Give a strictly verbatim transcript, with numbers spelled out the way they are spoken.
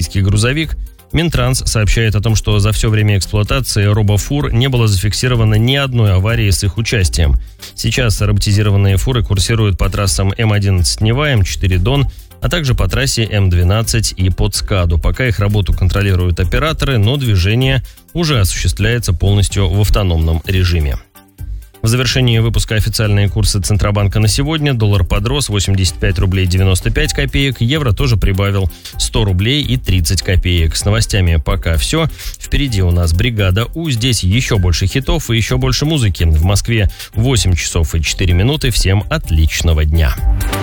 российский грузовик. Минтранс сообщает о том, что за все время эксплуатации робофур не было зафиксировано ни одной аварии с их участием. Сейчас роботизированные фуры курсируют по трассам эм одиннадцать Нева, эм четыре Дон, а также по трассе эм двенадцать и под СКАДу. Пока их работу контролируют операторы, но движение уже осуществляется полностью в автономном режиме. В завершении выпуска официальные курсы Центробанка на сегодня. Доллар подрос восемьдесят пять рублей девяносто пять копеек, евро тоже прибавил сто рублей и тридцать копеек. С новостями пока все. Впереди у нас бригада У. Здесь еще больше хитов и еще больше музыки. В Москве восемь часов и четыре минуты. Всем отличного дня.